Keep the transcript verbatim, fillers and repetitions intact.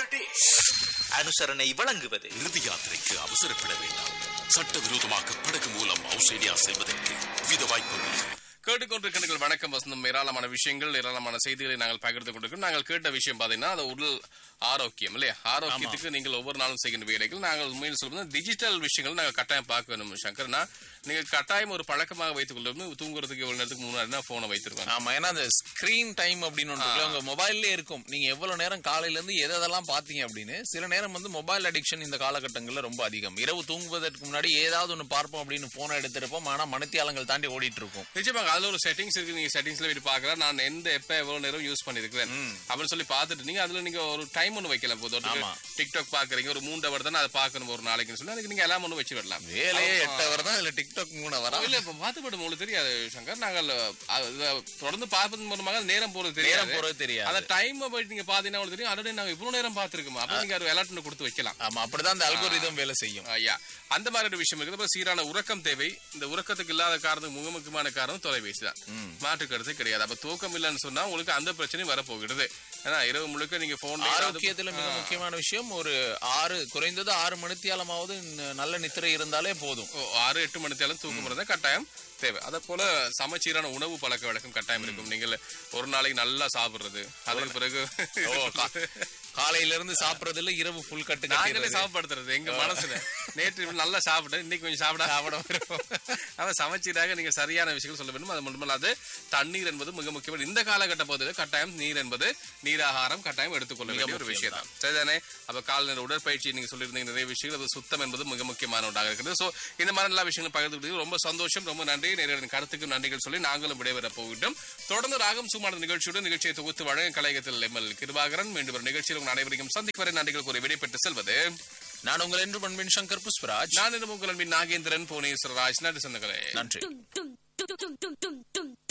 அனுசரணை வழங்குவது இறுதி யாத்திரைக்கு அவசரப்பட வேண்டாம். சட்டவிரோதமாக படகு மூலம் ஆஸ்திரேலியா செல்வதற்கு வித வாய்ப்புகள். கேட்டுக்கொண்டிருக்கின்ற வணக்கம் வசந்தம். ஏராளமான விஷயங்கள் ஏராளமான செய்திகளை நாங்கள் பகிர்ந்து கொண்டிருக்கிறோம். நாங்கள் கேட்ட விஷயம் பாத்தீங்கன்னா அது உடல் ஆரோக்கியம் இல்லையா? ஆரோக்கியத்துக்கு நீங்கள் ஒவ்வொரு நாளும் செய்கின்ற வேலைகள் நாங்கள் உண்மையில் சொல்லும்போது டிஜிட்டல் விஷயங்கள் நாங்கள் கட்டாயம் பார்க்க வேணும் சங்கர்னா. நீங்க கட்டாயம் ஒரு பழக்கமாக வைத்துக் கொள்ளும் தூங்குறதுக்கு எவ்வளவு நேரத்துக்கு முன்னாடி போனை வைத்திருக்கோம். ஆமா, ஏன்னா அந்த ஸ்கிரீன் டைம் அப்படின்னு உங்க மொபைல்லே இருக்கும். நீங்க எவ்வளவு நேரம் காலையில இருந்து எதெல்லாம் பாத்தீங்க அப்படின்னு. சில நேரம் வந்து மொபைல் அடிக்ஷன் இந்த காலகட்டங்கள்ல ரொம்ப அதிகம். இரவு தூங்குவதற்கு முன்னாடி ஏதாவது ஒண்ணு பார்ப்போம் அப்படின்னு போனை எடுத்திருப்போம். ஆனா மணித்தியாலங்கள் தாண்டி ஓடிட்டு இருக்கும். நிச்சயமாக அதுல ஒரு செட்டிங்ஸ் இருக்கு. நீங்க செட்டிங்ஸ்ல போய் பார்க்கலாம் நான் எந்த எப்ப எவ்வளவு நேரம் யூஸ் பண்ணிருக்கேன் அப்படின்னு சொல்லி பார்த்துட்டு நீங்க அதுல நீங்க ஒரு டைம் ஒன்று வைக்கலாம். போதும் டிக்டாக் பாக்குறீங்க ஒரு மூன்று அவர் தான் அதை பார்க்கணும் ஒரு நாளைக்கு சொல்லி அதுக்கு நீங்க எல்லாம் ஒன்று வச்சு விடலாம். வேலையே எட்டு அவர் தான் இல்ல டிக்டாக் மூணு அவர் இல்ல. இப்ப பார்த்துப்படும் உங்களுக்கு தெரியாது சங்கர். நாங்கள் தொடர்ந்து பார்ப்பதன் மூலமாக நேரம் போறது தெரியாது. போறது தெரியாது. அந்த டைம் போயிட்டு நீங்க பாத்தீங்கன்னா உங்களுக்கு தெரியும். ஆல்ரெடி நாங்க இவ்வளவு நேரம் பார்த்திருக்கோம். அப்ப நீங்க ஒரு அலர்ட் கொடுத்து வைக்கலாம். ஆமா, அப்படிதான் அந்த அல்கோரிதம் வேலை செய்யும். ஐயா அந்த மாதிரி ஒரு விஷயம் இருக்குது. சீரான உறக்கம் தேவை. இந்த உறக்கத்துக்கு இல்லாத காரணம் மிக முக்கியமான காரணம் தொலைபேசி தான். மாற்று கருத்து கிடையாது. அப்ப தூக்கம் இல்லைன்னு சொன்னா உங்களுக்கு அந்த பிரச்சனையும் வரப்போகிறது. ஏன்னா இரவு முழுக்க நீங்க போன் ஆரோக்கியத்துல மிக முக்கியமான விஷயம் ஒரு ஆறு குறைந்தது ஆறு மணித்தியாலமாவது நல்ல நித்திரை இருந்தாலே போதும். ஆறு எட்டு மணித்தியாலம் தூக்கம் இருந்தா கட்டாயம் தேவை. அதே போல சமச்சீரான உணவு பழக்க வழக்கம் கட்டாயம் இருக்கும். நீங்கள் ஒரு நாளைக்கு நல்லா சாப்பிடுறது. அதுக்கு பிறகு காலையில இருந்து சாப்பிடறதுல இரவு ஃபுல் கட்டு நாங்களே சாப்பிடுறது எங்க மனசுல நேற்று நல்லா சாப்பிட்டேன் இன்னைக்கு கொஞ்சம் சாப்பிட சாப்பிட அவன் சமச்சீராக நீங்க சரியான விஷயங்கள் சொல்ல வேண்டும். அது மட்டுமல்லாது தண்ணீர் என்பது மிக முக்கியமான இந்த காலகட்ட போது கட்டாயம் நீர் என்பது நீராகாரம் கட்டாயம் எடுத்துக்கொள்ள வேண்டிய ஒரு விஷயம் தான். சரிதானே? அப்ப கால்நடை உடற்பயிற்சி நீங்க சொல்லியிருந்தீங்க நிறைய விஷயங்கள். அது சுத்தம் என்பது மிக முக்கியமான ஒன்றாக இருக்குது. சோ இந்த மாதிரி எல்லா விஷயங்களும் பகிர்ந்து ரொம்ப சந்தோஷம். ரொம்ப நன்றி. நிறைய கருத்துக்கு நன்றிகள் சொல்லி நாங்களும் விடைபெற போகிட்டோம். தொடர்ந்து ராகம் சுமார் நிகழ்ச்சியுடன் நிகழ்ச்சியை தொகுத்து வழங்க கலையகத்தில் எம்எல் கிருபாகரன் மீண்டும் ஒரு நிகழ்ச்சியில் அனைவரையும் சந்திக்கு வரை நன்றிகள் கூறி விடைபெற்று செல்வது நான் உங்கள் என்று பண்பின் சங்கர் புஷ்பராஜ். நான் என்று உங்கள் அன்பின் நாகேந்திரன் புவனேஸ்வரராஜ். நன்றி சொந்தங்களே. நன்றி.